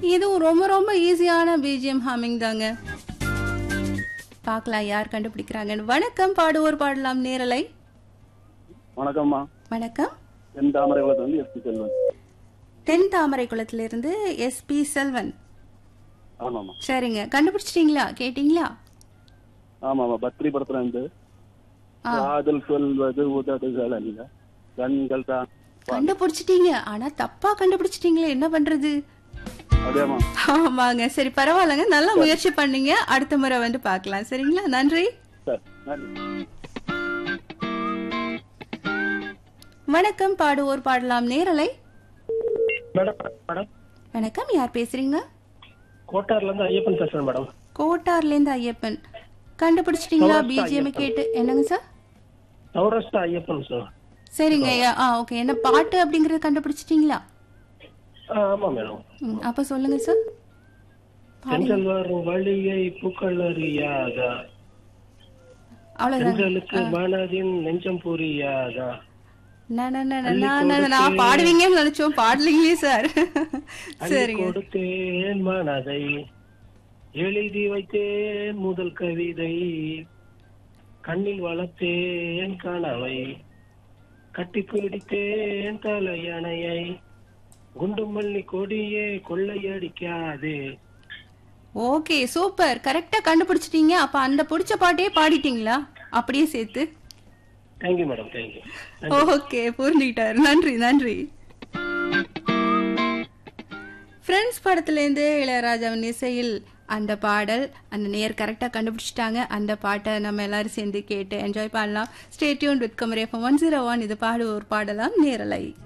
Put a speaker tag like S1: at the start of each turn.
S1: இதுவும் ரொம்ப ரொம்ப ஈஸியான பிஜிஎம் ஹாமிங் தாங்க. பார்க்கலாம் யார் கண்டுபிடிக்கிறாங்கன்னு. வணக்கம், பாடுவோர் பாடலாம் நேரலை.
S2: வணக்கம்மா.
S1: வணக்கம்.
S2: தென் தாமரை குளத்துல எஸ்பி செல்வன்.
S1: தென் தாமரை குளத்திலிருந்து எஸ்பி செல்வன்.
S2: ஆமாம்மா.
S1: சரிங்க, கண்டுபிடிச்சிட்டீங்களா? கேட்டீங்களா?
S2: ஆமாம்மா. பத்ரி படத்துல இருந்து காதல் சொல்வது உதடுகள் அல்ல கண்கள் தான்.
S1: கண்டுபிடிச்சிட்டீங்க, ஆனா தப்பா கண்டுபிடிச்சிட்டீங்களே, என்ன பண்றது?
S2: அதேமா.
S1: ஆமாங்க, சரி பரவாயில்லங்க, நல்லா முயற்சி பண்ணீங்க. அடுத்த முறை வந்து பார்க்கலாம். சரிங்களா? நன்றி. வணக்கம், பாடுவோர் பாடலாம் நேரலை. வணக்கம், யார் பேசுறீங்க?
S3: கோட்டார்ல இருந்து ஐயப்பன் பேசுறேன் மேடம்.
S1: கோட்டார்ல இருந்து ஐயப்பன். கண்டுபிடிச்சிட்டீங்களா? பிஜிஎம் கேட்டு. என்னங்க சார்?
S3: சௌராஷ்டிரா ஐயப்பன் சார்.
S1: சரிங்க. ஓகே, என்ன பாட்டு அப்படிங்கறது கண்டுபிடிச்சிட்டீங்களா?
S3: ஆமா மேடம்.
S1: அப்ப சொல்லுங்க சார்.
S3: பெண்கள் வரும் வழியை பூக்கள் அறியாதா, பெண்களுக்கு மனதின் நெஞ்சம் புரியாதா.
S1: நான் பாடுவீங்கன்னு நினைச்சோம், பாடலீங்களே சார். சரிங்க.
S3: கொடுத்தேன் மனதை, எழுதி வைத்தேன் முதல் கவிதை, கண்ணில் வளர்த்தேன் கனவை, கட்டி பிடித்தேன் தலையணையை, குண்டு மல்லி கொடியே கொள்ளையடிக்காதே.
S1: ஓகே, சூப்பர், கரெக்டா கண்டுபிடிச்சிட்டீங்க. அப்ப அந்த பிடிச்ச பாட்டே பாடிட்டீங்களா அப்படியே சேர்த்து?
S3: Thank you madam, thank you.
S1: ஓகே, புரிஞ்சுக்கிட்டாரு. நன்றி நன்றி. ஃப்ரெண்ட்ஸ் படத்துலேருந்து இளையராஜாவின் இசையில் அந்த பாடல், அந்த நேர் கரெக்டாக கண்டுபிடிச்சிட்டாங்க. அந்த பாட்டை நம்ம எல்லாரும் சேர்ந்து கேட்டு என்ஜாய் பண்ணலாம். Stay tuned with Kumari FM 101. இது பாடுவோர் பாடலாம் நேரலை.